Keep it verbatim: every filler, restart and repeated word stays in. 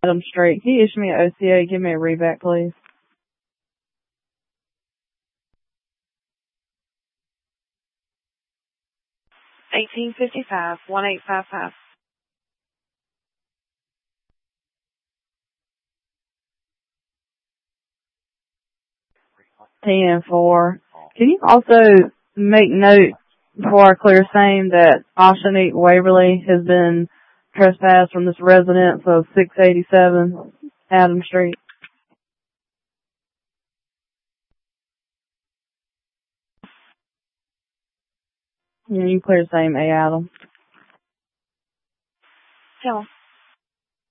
Adam Street. Can you issue me an O C A? Give me a readback, please. eighteen fifty-five, one eight five five. ten four. Can you also make note before I clear same that Oshanique Waverly has been trespassed from this residence of six eighty-seven Adam Street? Yeah, you clear same, A. Adam. Tell him.